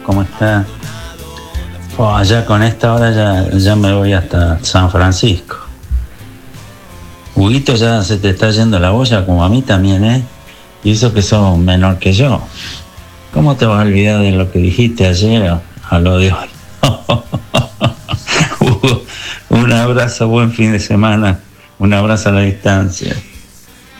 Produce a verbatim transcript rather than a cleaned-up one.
¿Cómo está? Oh, allá con esta hora ya, ya me voy hasta San Francisco. Huguito, ya se te está yendo la olla, como a mí también, ¿eh? Y eso que sos menor que yo. ¿Cómo te vas a olvidar de lo que dijiste ayer a, a lo de hoy? Hugo, un abrazo, buen fin de semana. Un abrazo a la distancia.